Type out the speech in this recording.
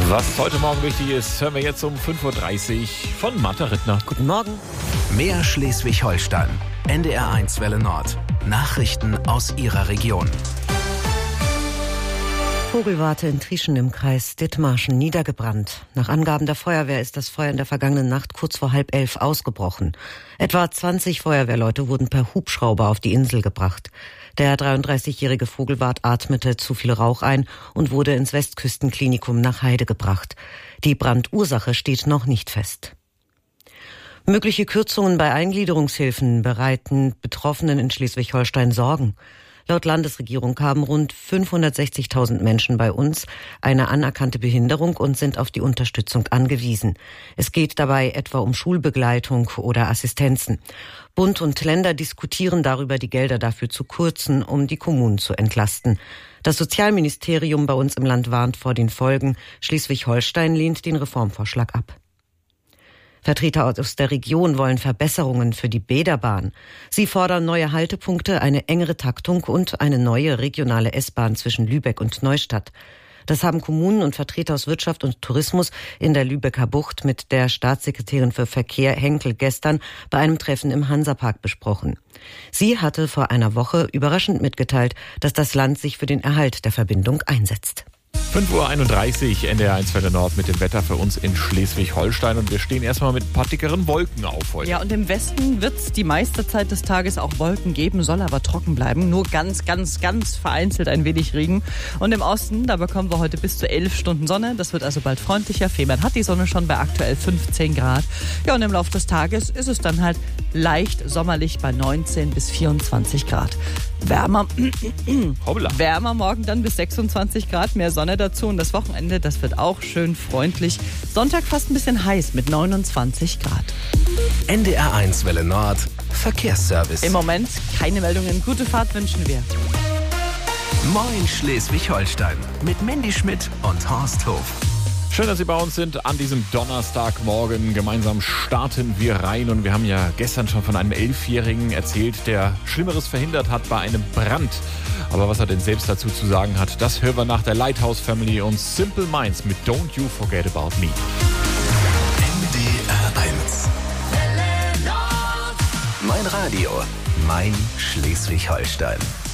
Was heute Morgen wichtig ist, hören wir jetzt um 5.30 Uhr von Martha Rittner. Guten Morgen. Mehr Schleswig-Holstein. NDR1 Welle Nord. Nachrichten aus Ihrer Region. Vogelwarte in Trieschen im Kreis Dithmarschen niedergebrannt. Nach Angaben der Feuerwehr ist das Feuer in der vergangenen Nacht kurz vor 10:30 ausgebrochen. Etwa 20 Feuerwehrleute wurden per Hubschrauber auf die Insel gebracht. Der 33-jährige Vogelwart atmete zu viel Rauch ein und wurde ins Westküstenklinikum nach Heide gebracht. Die Brandursache steht noch nicht fest. Mögliche Kürzungen bei Eingliederungshilfen bereiten Betroffenen in Schleswig-Holstein Sorgen. Laut Landesregierung haben rund 560.000 Menschen bei uns eine anerkannte Behinderung und sind auf die Unterstützung angewiesen. Es geht dabei etwa um Schulbegleitung oder Assistenzen. Bund und Länder diskutieren darüber, die Gelder dafür zu kürzen, um die Kommunen zu entlasten. Das Sozialministerium bei uns im Land warnt vor den Folgen. Schleswig-Holstein lehnt den Reformvorschlag ab. Vertreter aus der Region wollen Verbesserungen für die Bäderbahn. Sie fordern neue Haltepunkte, eine engere Taktung und eine neue regionale S-Bahn zwischen Lübeck und Neustadt. Das haben Kommunen und Vertreter aus Wirtschaft und Tourismus in der Lübecker Bucht mit der Staatssekretärin für Verkehr Henkel gestern bei einem Treffen im Hansapark besprochen. Sie hatte vor einer Woche überraschend mitgeteilt, dass das Land sich für den Erhalt der Verbindung einsetzt. 5.31 Uhr, NDR1 Welle Nord mit dem Wetter für uns in Schleswig-Holstein. Und wir stehen erstmal mit ein paar dickeren Wolken auf heute. Ja, und im Westen wird es die meiste Zeit des Tages auch Wolken geben, soll aber trocken bleiben. Nur ganz vereinzelt ein wenig Regen. Und im Osten, da bekommen wir heute bis zu 11 Stunden Sonne. Das wird also bald freundlicher. Fehmarn hat die Sonne schon bei aktuell 15 Grad. Ja, und im Laufe des Tages ist es dann halt leicht sommerlich bei 19 bis 24 Grad. Wärmer morgen dann bis 26 Grad, mehr Sonne dazu und das Wochenende, das wird auch schön freundlich. Sonntag fast ein bisschen heiß mit 29 Grad. NDR1 Welle Nord. Verkehrsservice. Im Moment keine Meldungen. Gute Fahrt wünschen wir. Moin Schleswig-Holstein. Mit Mandy Schmidt und Horst Hof. Schön, dass Sie bei uns sind an diesem Donnerstagmorgen. Gemeinsam starten wir rein und wir haben ja gestern schon von einem 11-Jährigen erzählt, der Schlimmeres verhindert hat bei einem Brand. Aber was er denn selbst dazu zu sagen hat, das hören wir nach der Lighthouse Family und Simple Minds mit Don't You Forget About Me. NDR1. Mein Radio, mein Schleswig-Holstein.